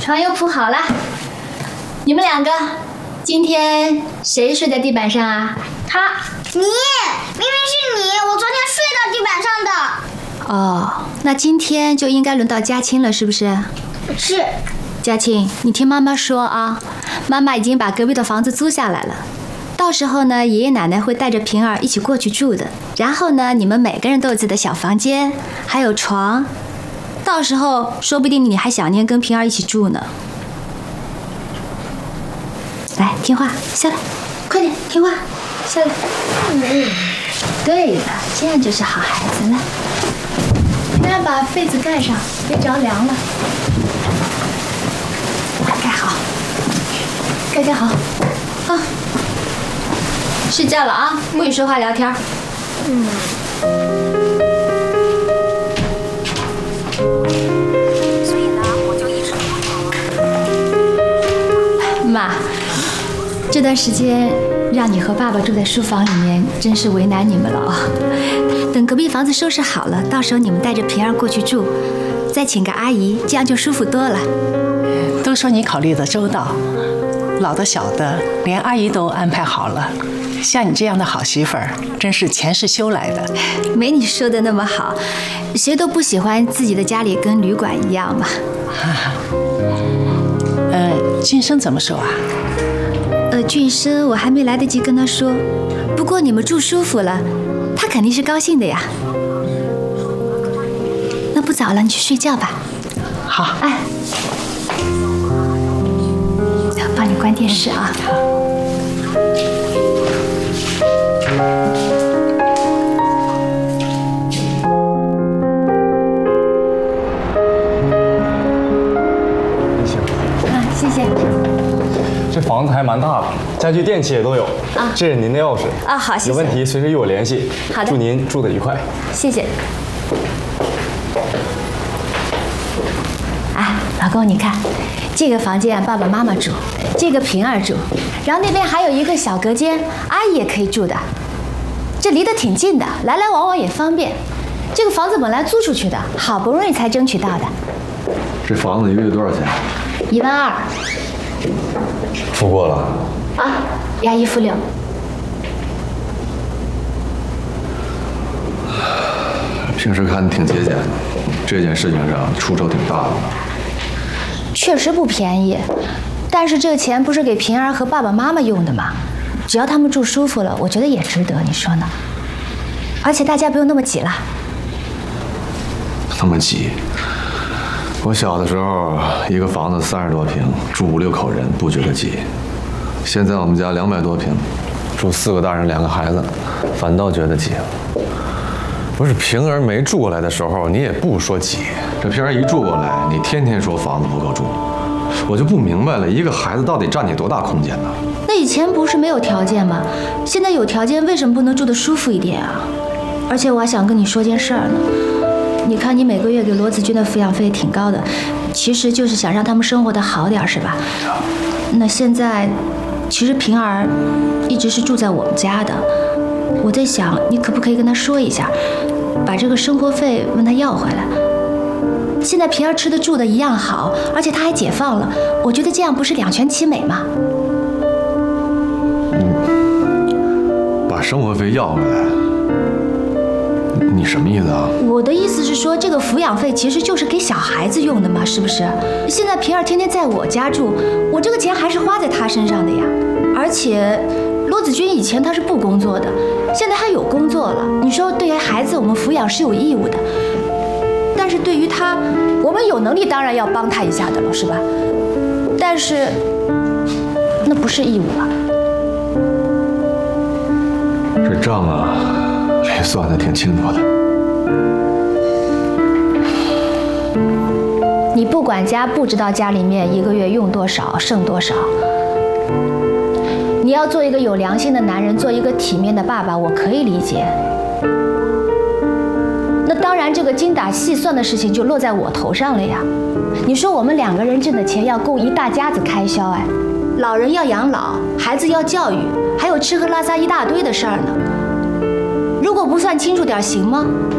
床又铺好了，你们两个今天谁睡在地板上啊？他。 你，明明是你，我昨天睡到地板上的。 哦，那今天就应该轮到嘉庆了，是不是？ 是。 嘉庆，你听妈妈说啊，妈妈已经把隔壁的房子租下来了。到时候呢，爷爷奶奶会带着平儿一起过去住的。然后呢，你们每个人都有自己的小房间，还有床。到时候说不定你还想念跟平儿一起住呢。来，听话，下来，快点，听话，下来。对了，这样就是好孩子了。平儿把被子盖上，别着凉了。盖好，盖好，啊。睡觉了啊，不许说话聊天。 所以呢，我就一直妈，这段时间让你和爸爸住在书房里面，真是为难你们了啊。等隔壁房子收拾好了，到时候你们带着平儿过去住，再请个阿姨，这样就舒服多了。 都说你考虑的周到，老的小的连阿姨都安排好了。像你这样的好媳妇儿，真是前世修来的。 没你说的那么好，谁都不喜欢自己的家里跟旅馆一样嘛。 俊生怎么说啊？ 俊生我还没来得及跟他说，不过你们住舒服了，他肯定是高兴的呀。那不早了，你去睡觉吧。 好。 哎，帮你关电视啊。谢谢。 这房子还蛮大的，家具电器也都有。啊，这是您的钥匙。 啊，好，谢谢。 有问题随时与我联系。 好的。 祝您住得愉快。 谢谢。哎，老公，你看，这个房间爸爸妈妈住，这个平儿住，然后那边还有一个小隔间，阿姨也可以住的。这离得挺近的，来来往往也方便。这个房子本来租出去的，好不容易才争取到的。 这房子一个月多少钱 ？12000。 付过了。 啊，押1付6。 平时看你挺节俭的，这件事情上出手挺大的。 确实不便宜，但是这个钱不是给平儿和爸爸妈妈用的吗？只要他们住舒服了，我觉得也值得，你说呢？而且大家不用那么挤了。 那么挤？我小的时候，一个房子30多平，住5、6口人，不觉得挤。现在我们家200多平，住4个大人2个孩子，反倒觉得挤。不是平儿没住过来的时候，你也不说挤。这平儿一住过来，你天天说房子不够住，我就不明白了，一个孩子到底占你多大空间呢？ 那以前不是没有条件吗？现在有条件，为什么不能住得舒服一点啊？而且我还想跟你说件事儿呢。你看，你每个月给罗子君的抚养费挺高的，其实就是想让他们生活得好点，是吧？那现在，其实平儿一直是住在我们家的。我在想，你可不可以跟他说一下，把这个生活费问他要回来？现在平儿吃的住的一样好，而且他还解放了，我觉得这样不是两全其美吗？ 把生活费要回来，你什么意思啊？ 我的意思是说，这个抚养费其实就是给小孩子用的嘛，是不是？现在平儿天天在我家住，我这个钱还是花在他身上的呀。而且，罗子君以前他是不工作的，现在他有工作了。你说，对于孩子，我们抚养是有义务的，但是对于他，我们有能力当然要帮他一下的了，是吧？但是，那不是义务啊。 这账啊，也算得挺清楚的。 你不管家，不知道家里面一个月用多少，剩多少。你要做一个有良心的男人，做一个体面的爸爸，我可以理解。那当然，这个精打细算的事情就落在我头上了呀。你说我们2个人挣的钱要够一大家子开销，哎，老人要养老，孩子要教育，还有吃喝拉撒一大堆的事儿呢。如果不算清楚点，行吗？